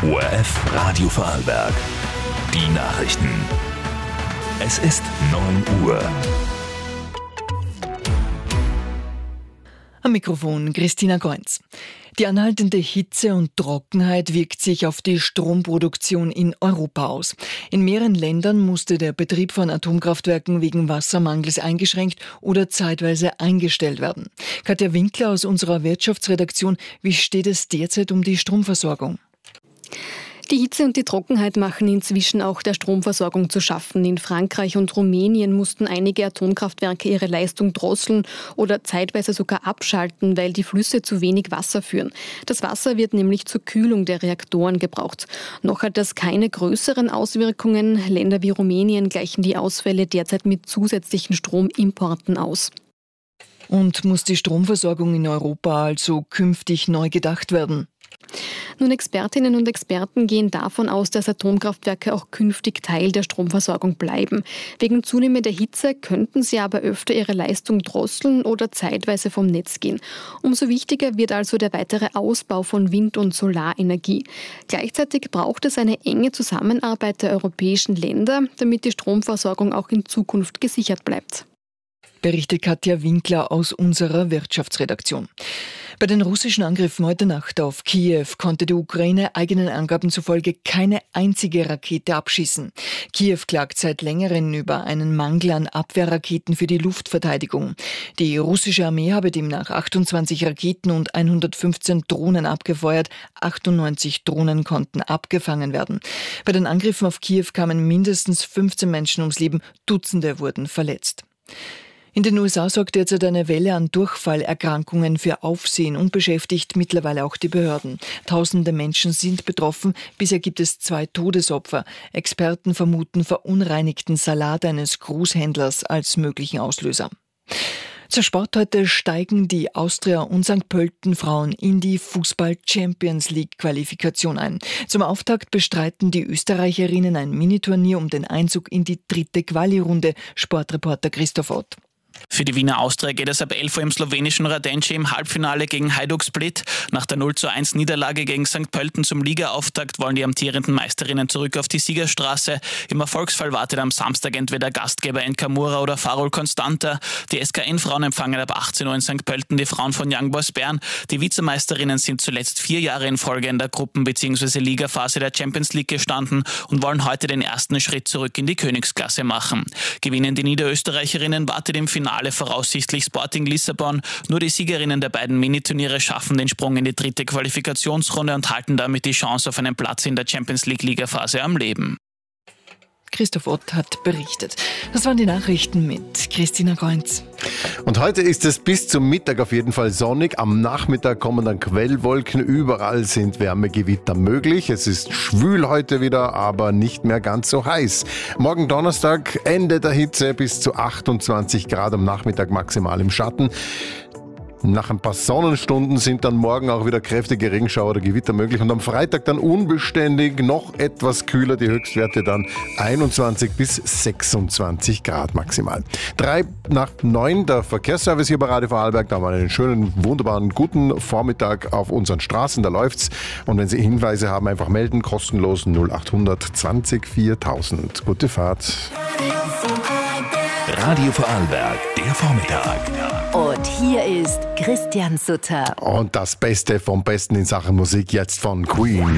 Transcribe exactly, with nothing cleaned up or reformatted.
O R F Radio Vorarlberg. Die Nachrichten. Es ist neun Uhr. Am Mikrofon Christina Goenz. Die anhaltende Hitze und Trockenheit wirkt sich auf die Stromproduktion in Europa aus. In mehreren Ländern musste der Betrieb von Atomkraftwerken wegen Wassermangels eingeschränkt oder zeitweise eingestellt werden. Katja Winkler aus unserer Wirtschaftsredaktion, wie steht es derzeit um die Stromversorgung? Die Hitze und die Trockenheit machen inzwischen auch der Stromversorgung zu schaffen. In Frankreich und Rumänien mussten einige Atomkraftwerke ihre Leistung drosseln oder zeitweise sogar abschalten, weil die Flüsse zu wenig Wasser führen. Das Wasser wird nämlich zur Kühlung der Reaktoren gebraucht. Noch hat das keine größeren Auswirkungen. Länder wie Rumänien gleichen die Ausfälle derzeit mit zusätzlichen Stromimporten aus. Und muss die Stromversorgung in Europa also künftig neu gedacht werden? Nun, Expertinnen und Experten gehen davon aus, dass Atomkraftwerke auch künftig Teil der Stromversorgung bleiben. Wegen zunehmender Hitze könnten sie aber öfter ihre Leistung drosseln oder zeitweise vom Netz gehen. Umso wichtiger wird also der weitere Ausbau von Wind- und Solarenergie. Gleichzeitig braucht es eine enge Zusammenarbeit der europäischen Länder, damit die Stromversorgung auch in Zukunft gesichert bleibt. Berichtet Katja Winkler aus unserer Wirtschaftsredaktion. Bei den russischen Angriffen heute Nacht auf Kiew konnte die Ukraine eigenen Angaben zufolge keine einzige Rakete abschießen. Kiew klagt seit längerem über einen Mangel an Abwehrraketen für die Luftverteidigung. Die russische Armee habe demnach achtundzwanzig Raketen und hundertfünfzehn Drohnen abgefeuert. achtundneunzig Drohnen konnten abgefangen werden. Bei den Angriffen auf Kiew kamen mindestens fünfzehn Menschen ums Leben, Dutzende wurden verletzt. In den U S A sorgt derzeit eine Welle an Durchfallerkrankungen für Aufsehen und beschäftigt mittlerweile auch die Behörden. Tausende Menschen sind betroffen. Bisher gibt es zwei Todesopfer. Experten vermuten verunreinigten Salat eines Großhändlers als möglichen Auslöser. Zur Sport heute steigen die Austria und Sankt Pölten Frauen in die Fußball-Champions League-Qualifikation ein. Zum Auftakt bestreiten die Österreicherinnen ein Miniturnier um den Einzug in die dritte Quali-Runde. Sportreporter Christoph Ott. Für die Wiener Austria geht es ab elf Uhr im slowenischen Radenci im Halbfinale gegen Hajduk Split. Nach der null zu eins Niederlage gegen Sankt Pölten zum Ligaauftakt wollen die amtierenden Meisterinnen zurück auf die Siegerstraße. Im Erfolgsfall wartet am Samstag entweder Gastgeber N K Mura oder Farol Constanta. Die S K N-Frauen empfangen ab achtzehn Uhr in Sankt Pölten die Frauen von Young Boys Bern. Die Vizemeisterinnen sind zuletzt vier Jahre in Folge in der Gruppen- bzw. Ligaphase der Champions League gestanden und wollen heute den ersten Schritt zurück in die Königsklasse machen. Gewinnen die Niederösterreicherinnen, wartet im Finale voraussichtlich Sporting Lissabon. Nur die Siegerinnen der beiden Miniturniere schaffen den Sprung in die dritte Qualifikationsrunde und halten damit die Chance auf einen Platz in der Champions League Ligaphase am Leben. Christoph Ott hat berichtet. Das waren die Nachrichten mit Christina Goenz. Und heute ist es bis zum Mittag auf jeden Fall sonnig. Am Nachmittag kommen dann Quellwolken. Überall sind Wärmegewitter möglich. Es ist schwül heute wieder, aber nicht mehr ganz so heiß. Morgen Donnerstag Ende der Hitze bis zu achtundzwanzig Grad am Nachmittag maximal im Schatten. Nach ein paar Sonnenstunden sind dann morgen auch wieder kräftige Regenschauer oder Gewitter möglich und am Freitag dann unbeständig, noch etwas kühler, die Höchstwerte dann einundzwanzig bis sechsundzwanzig Grad maximal. Drei nach neun, der Verkehrsservice hier bei Radio Vorarlberg, da haben wir einen schönen, wunderbaren, guten Vormittag auf unseren Straßen, da läuft's. Und wenn Sie Hinweise haben, einfach melden, kostenlos null acht hundert zwanzig viertausend. Gute Fahrt. Radio Vorarlberg, der Vormittag. Und hier ist Christian Sutter. Und das Beste vom Besten in Sachen Musik jetzt von Queen.